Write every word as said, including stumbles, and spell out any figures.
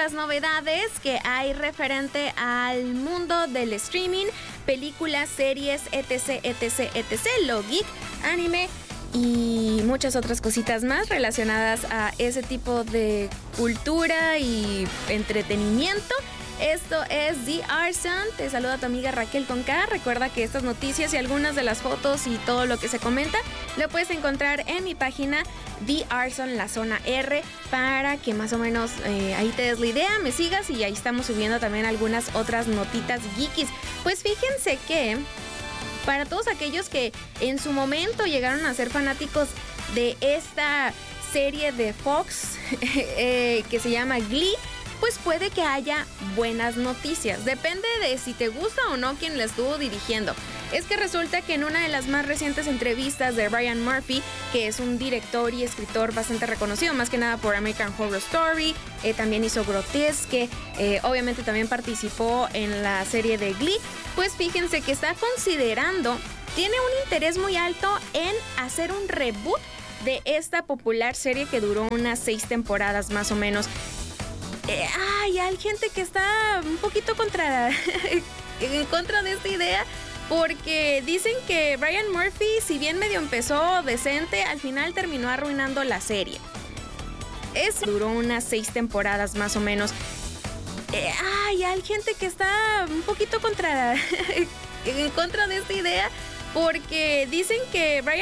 las novedades que hay referente al mundo del streaming, películas, series, etc, etc, etc, lo geek, anime y muchas otras cositas más relacionadas a ese tipo de cultura y entretenimiento. Esto es The Arson, te saluda tu amiga Raquel con K. Recuerda que estas noticias y algunas de las fotos y todo lo que se comenta lo puedes encontrar en mi página The Arson, la zona R, para que más o menos eh, ahí te des la idea, me sigas y ahí estamos subiendo también algunas otras notitas geekies. Pues fíjense que para todos aquellos que en su momento llegaron a ser fanáticos de esta serie de Fox eh, que se llama Glee, pues puede que haya buenas noticias. Depende de si te gusta o no quien la estuvo dirigiendo. Es que resulta que en una de las más recientes entrevistas de Ryan Murphy, que es un director y escritor bastante reconocido, más que nada por American Horror Story, eh, también hizo Grotesque, eh, obviamente también participó en la serie de Glee, pues fíjense que está considerando, tiene un interés muy alto en hacer un reboot de esta popular serie que duró unas seis temporadas más o menos. Eh, ay, hay gente que está un poquito contra en contra de esta idea, porque dicen que Ryan Murphy, si bien medio empezó decente, al final terminó arruinando la serie. Es duró unas seis temporadas más o menos. Eh, ay, hay gente que está un poquito contra en contra de esta idea, porque dicen que Ryan